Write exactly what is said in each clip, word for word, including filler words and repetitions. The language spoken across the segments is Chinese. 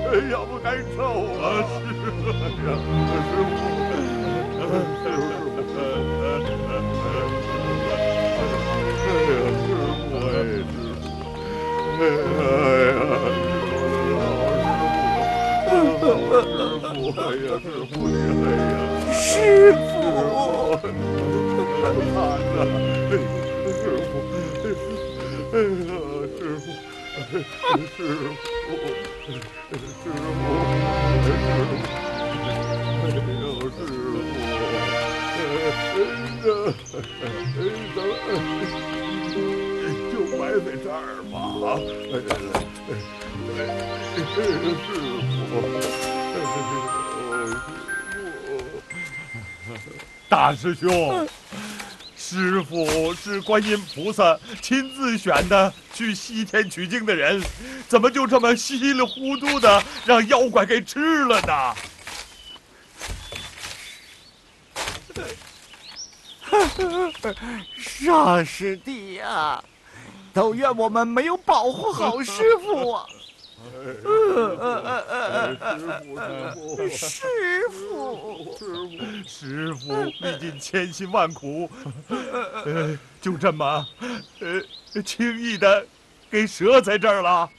要不该臭啊！是呀，师傅，哎呀，师傅，哎呀，师傅，哎呀，师傅，哎呀， 师傅， 看呐，师傅，哎呀，师傅，师傅，师傅，师傅。哎呦，师傅，就埋在这儿吧。师傅，大师兄，师傅是观音菩萨亲自选的去西天取经的人，怎么就这么稀里糊涂的让妖怪给吃了呢？ 上师弟呀，都怨我们没有保护好师傅啊！师傅， 师傅，师傅历尽千辛万苦，呃，就这么，呃，轻易的给折在这儿了。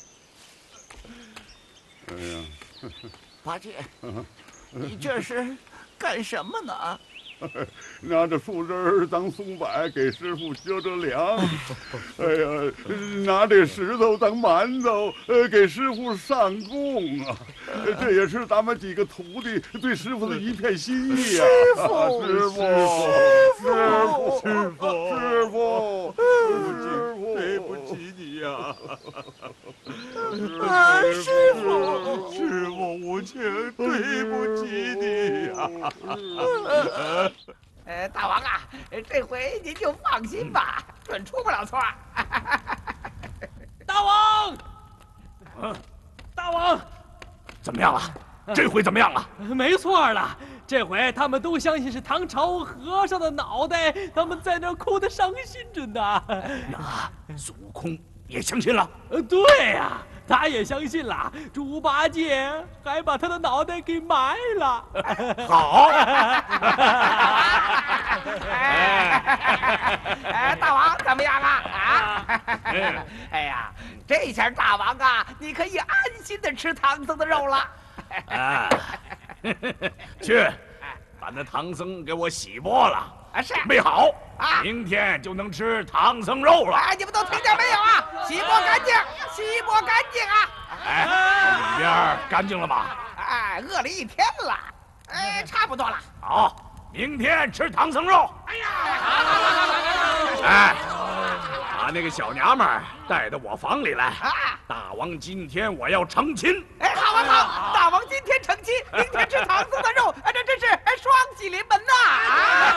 哎呀， 八戒，你这是干什么呢？ 拿着树枝儿当松柏给师傅遮遮凉，哎呀，拿这石头当馒头，呃，给师傅上供啊！这也是咱们几个徒弟对师傅的一片心意啊！ 师傅， 师傅， 师傅， 师傅，师傅，师傅，对不起你呀！ 啊，师傅， 师傅无情，对不起你呀！ 呃，大王啊，这回您就放心吧，准出不了错。 大王，嗯，大王， 怎么样了？这回怎么样了？ 没错了，这回他们都相信是唐朝和尚的脑袋，他们在那哭得伤心着呢。 那孙悟空也相信了？ 呃，对呀、啊。他也相信了，猪八戒还把他的脑袋给埋了。 好， 哎，大王怎么样啊？啊！哎呀，这下大王啊，你可以安心的吃唐僧的肉了。 啊，去，把那唐僧给我洗过了。 啊，是准备好啊， 明天就能吃唐僧肉了。 哎，你们都听见没有啊？洗锅干净，洗锅干净啊！ 哎，里边干净了吗？ 哎，饿了一天了，哎，差不多了。 好，明天吃唐僧肉。 哎呀，好，好，好，好， 哎，把那个小娘们儿带到我房里来。 啊， 大王今天我要成亲。 哎，好啊，好，大王今天成亲，明天吃唐僧的肉，哎，这真是双喜临门呐！啊。